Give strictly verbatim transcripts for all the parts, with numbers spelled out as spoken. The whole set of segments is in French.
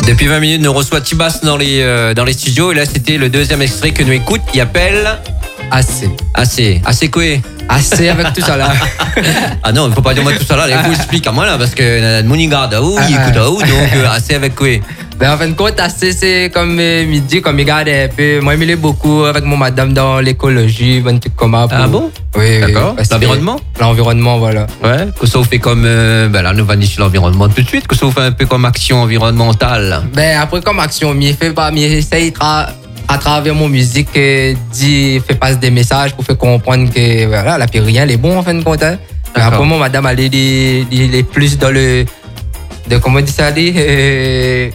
Depuis vingt minutes, nous reçoit Tibas dans les, euh, dans les studios. Et là, c'était le deuxième extrait que nous écoute qui appelle... Assez. Assez. Assez quoi? Assez avec tout ça là. Ah non, il ne faut pas dire moi tout ça là. Il faut expliquer à moi là parce que mon garde à où, il écoute à où, donc euh, assez avec quoi? Ben en fin de compte, assez c'est comme euh, midi, comme il garde un peu. Moi, je m'y beaucoup avec mon madame dans l'écologie, un truc comme ça. Pour... Ah bon? Oui, d'accord. Oui, l'environnement? L'environnement, voilà. Ouais. Que ça vous fait comme. Euh, ben là, nous va sur l'environnement tout de suite. Que ça vous fait un peu comme action environnementale? Ben après, comme action, je fais pas, je essaye tra- à travers mon musique, euh, dit, fait passer des messages pour faire comprendre que voilà, la rien, elle est bon en fin de compte. Hein. Après, mon madame, elle est plus dans le. De comment on dit ça, dit euh,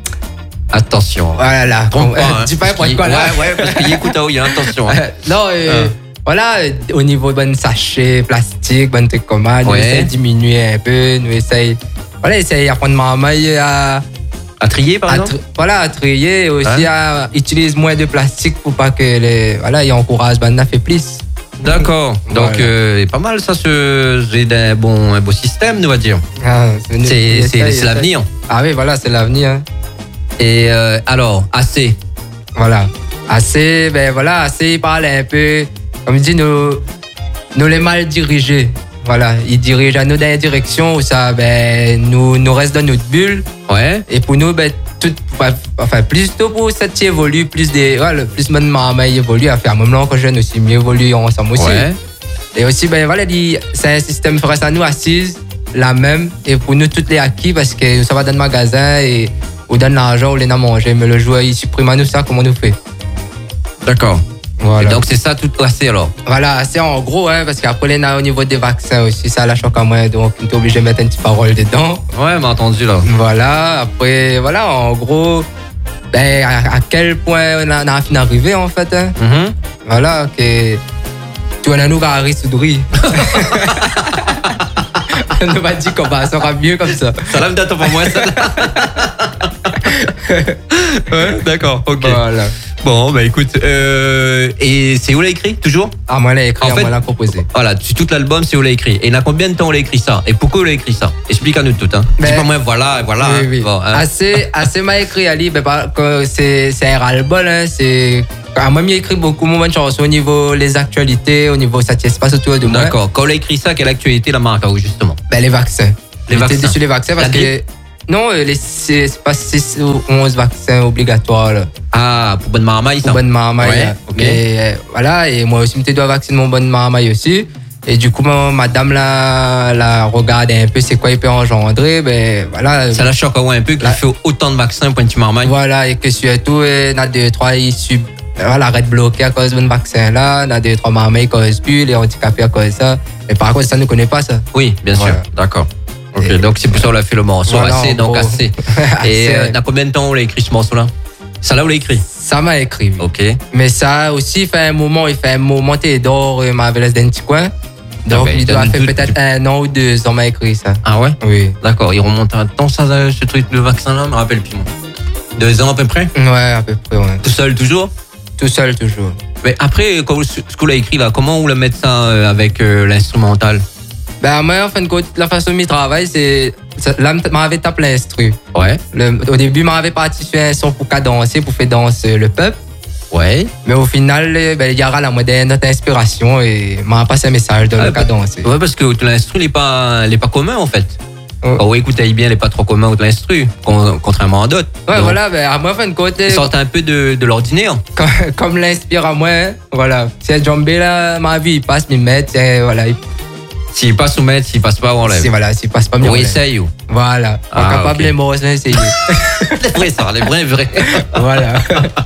Attention. Voilà, là. Trompe pas, hein, dis pas pour quoi là. Ouais, ouais, parce qu'il écoute, il y a attention. Hein. non, euh, ah. Voilà, au niveau de bon sachet, plastique, bon truc comme ça, nous ouais. essayons de diminuer un peu, nous essayons, voilà, essayons d'apprendre ma maille à. À trier, par à exemple? Tri- voilà, à trier et aussi hein? À utiliser moins de plastique pour pas que les. Voilà, il encourage, ben, on fait plus. D'accord. Donc, voilà. euh, pas mal, ça, c'est un bon, un beau système, on va dire. Ah, c'est, c'est, c'est, c'est l'avenir. Ah oui, voilà, c'est l'avenir. Hein. Et euh, alors, assez. Voilà. Assez, ben voilà, assez, il parle un peu, comme il dit, nous, nous les mal dirigés. Voilà, il dirige à nous dans la direction où ça, ben, nous, nous reste dans notre bulle. Ouais. Et pour nous, ben, tout, enfin, plus tôt pour ça, tu évolues, plus des, voilà, plus mon maman évolue à faire. Même là, quand jeune aussi, mieux évolue ensemble aussi. Ouais. Et aussi, ben voilà, c'est un système qui reste à nous assise, la même, et pour nous, toutes les acquis, parce que ça va dans le magasin et on donne l'argent, on les a mangé, mais le joueur, il supprime à nous ça, comment on nous fait. D'accord. Voilà. Et donc c'est ça tout assez alors. Voilà, c'est en gros, hein, parce qu'après, on a au niveau des vaccins aussi, ça la choque à moi, donc on est obligé de mettre une petite parole dedans. Ouais, m'a entendu là. Voilà, après, voilà, en gros, ben, à, à quel point on a, on a fini d'arriver en fait. Hein. Mm-hmm. Voilà, que tu as nous garé sous drille. On nous va dire qu'on va, ça sera mieux comme ça. Ça l'a peut-être pour moi, ça. Ouais, d'accord, ok. Voilà. Bon, bah écoute, euh, et c'est où l'a écrit, toujours? Ah, moi l'a écrit, en fait, moi l'a proposé. Voilà, sur tout l'album, c'est où l'a écrit. Et il y a combien de temps on l'a écrit ça? Et pourquoi on l'a écrit ça? Explique à nous tout, hein. Ben, dis pas moi, voilà, voilà. Oui, oui. Bon, hein. Assez, assez m'a écrit, Ali, ben, c'est, c'est un ras-le-bol, hein, c'est. À moi, j'ai écrit beaucoup de chansons au niveau des actualités, au niveau ça se passe autour de moi. D'accord. Quand on a écrit ça, quelle actualité la marque, où justement? Ben, les vaccins. Les vaccins. J'étais dessus les vaccins parce que. Non, les, c'est, c'est pas six ou onze vaccins obligatoires. Là. Ah, pour bonne marmaille, ça? Pour bonne marmaille. Ouais, okay. Et euh, voilà, et moi aussi, je dois vacciner mon bonne marmaille aussi. Et du coup, ma, madame la, la regarde un peu c'est quoi il peut engendrer. Ben, voilà. Ça la choque un peu qu'il faut autant de vaccins pour une petite marmaille. Voilà, et que surtout, il y a deux, trois issues. Voilà, arrête bloqué à cause de ce vaccin-là. Il y a deux, trois marmailles qui causent plus, les handicapés à cause de ça. Mais par contre, ça ne connaît pas ça. Oui, bien voilà. sûr, d'accord. Ok, et donc c'est pour ça qu'on a fait le morceau. Voilà, assez, donc assez. Et euh, dans combien de temps on l'a écrit ce morceau-là? Ça là, on l'a écrit? Ça m'a écrit. Oui. Ok. Mais ça aussi, il fait un moment, il fait un moment, t'es d'or, il m'avait laissé dans un petit coin. Donc, okay, il doit faire peut-être un an ou deux ans, m'a écrit ça. Ah ouais? Oui. D'accord, il remonte un temps, ça, ce truc, le vaccin-là, je me rappelle plus, moi. Deux ans à peu près? Ouais, à peu près, ouais. Tout seul, toujours? Tout seul, toujours. Mais après, quand vous, ce qu'on a écrit là, comment vous le mettez ça avec euh, l'instrumental? Ben, moi, en fin de compte, la façon dont je travaille, c'est. Là, je m'avais tapé l'instru. Ouais. Le, au début, je m'avais parti sur un son pour danser, pour faire danser le peuple. Ouais. Mais au final, ben, il y aura la moderne, notre inspiration et m'a passé un message de ah, le cas danser. Ouais, parce que l'instru n'est pas, pas commun en fait. Ouais. Quand vous écoutez bien, il n'est pas trop commun de l'instru, contrairement à d'autres. Ouais, donc, voilà, ben, à moi, en fin de compte. Ils sortent un peu de, de l'ordinaire. Comme, comme l'inspire à moi, hein, voilà. C'est Djambé là, ma vie, il passe, il met, voilà. Il... S'il passe ou mettre, s'il passe pas, on lève. Si, voilà, s'il passe pas, on essaye ou. Voilà. Ah, capable okay. Les mots, c'est essayer. Les vrais, ça, les vrais, vrais. Voilà.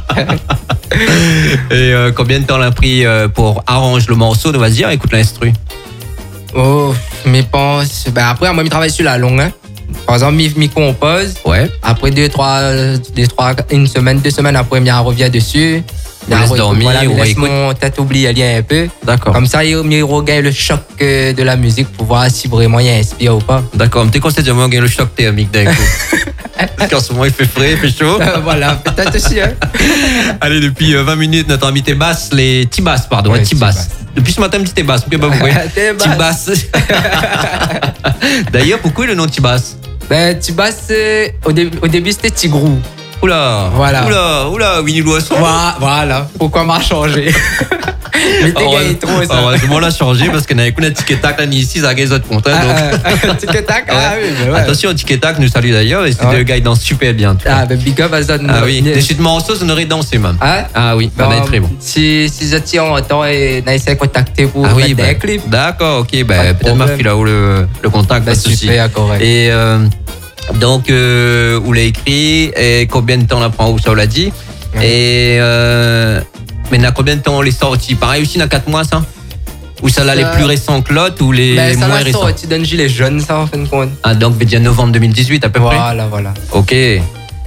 Et euh, combien de temps on a pris euh, pour arranger le morceau, on va dire, écoute l'instru? Oh, mais pense. Ben après, moi, je travaille sur la longue. Hein. Par exemple, je compose. Ouais. Après deux, trois, deux, trois, une semaine, deux semaines après, je reviens dessus. Je laisse dormir, voilà, je laisse mon tête oublier un peu. D'accord. Comme ça, il regagne le choc de la musique pour voir si vraiment il inspire ou pas. D'accord. Mais tu conseilles de moi gagner le choc thermique d'un coup. Parce qu'en ce moment, il fait frais, il fait chaud. Voilà, peut-être aussi. Hein. Allez, depuis vingt minutes, notre invité basse, les Tibas, pardon, ouais, Tibas. Depuis ce matin, me dit Tibas. Pourquoi pas vous voyez Tibas. D'ailleurs, pourquoi le nom Tibas? Ben, Tibas, au, dé- au début, c'était Tigrou. Oula, voilà. Oula, oula, Winnie l'oiseau. Voilà, pourquoi m'a changé? Mais t'es gagné trop, ça. Heureusement, l'a changé parce qu'on avait qu'une tic-tac là, ici, ça a gagné autres comptes. Tic-tac, ah oui, mais ouais. Attention, tic-tac nous salue d'ailleurs, et c'est ouais. deux gars, ils dansent super bien. Ah, ben, big up à ça. Ah oui, des chutes morceaux, on aurait dansé même. Ah, ah oui, ben, on est très bon. Si, si je tiens en temps et on essaie de contacter pour ah, oui, mettre ben, des clips. D'accord, ok, ben, peut-être ma fille là-haut le, le contact. Ben, super, correct. Et euh, donc, euh, où l'a écrit, et combien de temps on apprend, où ça on l'a dit. Mmh. Et euh, maintenant, combien de temps on les sorti? Pareil aussi, dans quatre mois, ça? Ou ça là, les plus récents que l'autre ou les ben, moins récents? Ça l'a sorti d'un gilet jaune, ça, en fin de compte. Ah, donc, veut dire novembre deux mille dix-huit, à peu voilà, près? Voilà, voilà. Ok. Et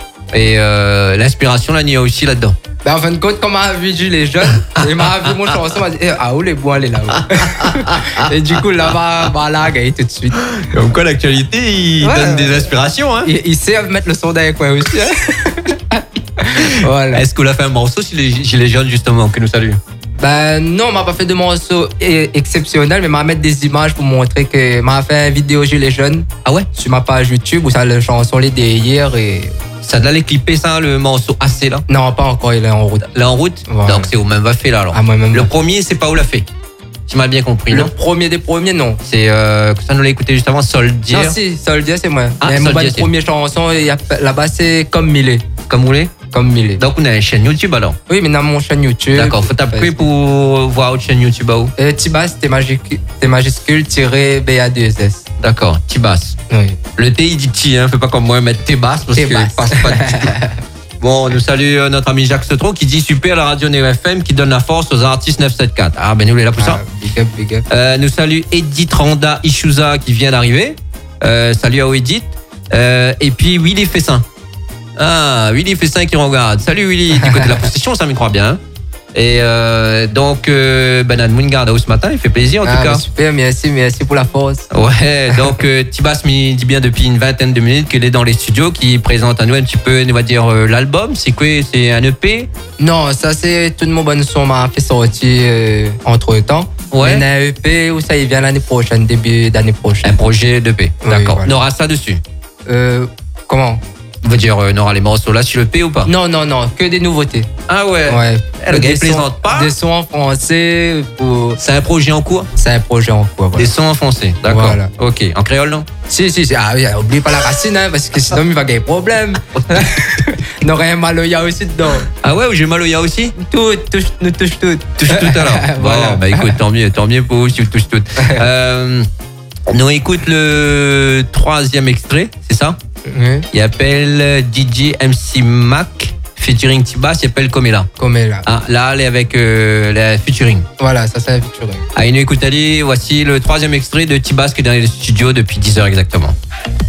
euh, l'inspiration, là, il y a aussi là-dedans? Ben, en fin de compte, quand m'a vu gilet jaune, il m'a vu mon chanson, m'a dit, eh, ah, où les bois, elle est là-haut. Et du coup, là-bas, bah, là, gagné tout de suite. Comme quoi, l'actualité, il ouais, donne des inspirations, hein? Il, il sait mettre le son d'un coin aussi, hein? Voilà. Est-ce qu'on a fait un morceau sur les gilets jaunes, justement, que nous salue? Ben non, on m'a pas fait de morceau exceptionnel, mais m'a mettre des images pour montrer que m'a fait une vidéo gilet jaune. Ah ouais? Sur ma page YouTube où ça la chanson les d'hier et. Ça allait clipper ça, le morceau assez là? Non, pas encore, il est en route. Là en route? Voilà. Donc c'est au même va fait là alors. Ah, moi, même le premier, c'est pas où l'a fait? Tu m'as bien compris, le non? Le premier des premiers, non. C'est, euh, ça nous l'a écouté juste avant, Soldier. Non, si, Soldier, c'est moi. Ah, mais mon première chanson, là-bas, c'est Comme Millet. Comme vous voulez? Comme Millet. Donc on a une chaîne YouTube alors? Oui, mais dans mon chaîne YouTube. D'accord, faut taper pour voir votre chaîne YouTube à où? Euh, Tibas, c'est majuscule tiré B A deux S. D'accord, Tibas. Oui. Le T, il dit T, hein, fais pas comme moi, mettre Tibas parce qu'il passe pas du tout. Bon, on nous salue euh, notre ami Jacques Setron qui dit super la radio Neo F M qui donne la force aux artistes neuf cent soixante-quatorze. Ah, ben nous, il est là pour ah, ça. Big up, big up. Euh, nous salue Edith Randa Ishuza qui vient d'arriver. Euh, salut à Edith. Euh, et puis Willy Fessin. Ah, Willy Fessin qui regarde. Salut Willy, du côté de la possession, ça me croit bien. Et euh, donc, euh, Ben Admungarda ce matin, il fait plaisir en ah, tout cas. Super, merci, merci pour la force. Ouais, donc euh, Tibas me dit bien depuis une vingtaine de minutes qu'il est dans les studios, qui présente à nous un petit peu, on va dire, euh, l'album. C'est quoi? C'est un E P? Non, ça c'est tout mon bon son m'a fait sortir euh, entre temps. Ouais. Mais un E P où ça il vient l'année prochaine, début d'année prochaine. Un projet d'E P, oui, d'accord. Voilà. On aura ça dessus? Euh, comment? On va dire, euh, on aura les morceaux là sur le P ou pas? Non, non, non, que des nouveautés. Ah ouais? Ouais. Le gars, il plaisante pas? Des sons en français. Pour... C'est un projet en cours? C'est un projet en cours, voilà. Des sons en français, d'accord. Voilà. Ok, en créole, non? Si, si, si. Ah oui, oublie pas la racine, hein, parce que sinon il va gagner problème. On aurait un maloya aussi dedans. Ah ouais, ou j'ai maloya aussi? Tout, touche, nous touche tout. Touche tout alors. Voilà. Bon, bah écoute, tant mieux, tant mieux pour vous si vous touche tout. euh, nous écoute le troisième extrait, c'est ça? Oui. Il appelle D J M C Mac featuring Tibas, il appelle Comela. Comela. Ah, là, elle est avec euh, la featuring. Voilà, ça c'est la featuring. Ah, nous écoute, allez, voici le troisième extrait de Tibas qui est dans les studios depuis dix heures exactement.